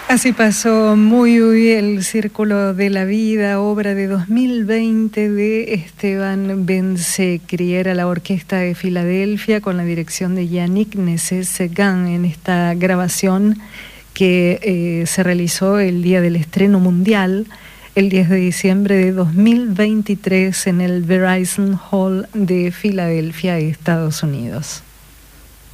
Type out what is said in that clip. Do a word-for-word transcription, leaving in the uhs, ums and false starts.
Así pasó muy muy el Círculo de la Vida, obra de dos mil veinte de Esteban Ben-Sekri. Era la Orquesta de Filadelfia con la dirección de Yannick Nézet-Séguin en esta grabación que eh, se realizó el día del estreno mundial, el diez de diciembre de dos mil veintitrés en el Verizon Hall de Filadelfia, Estados Unidos.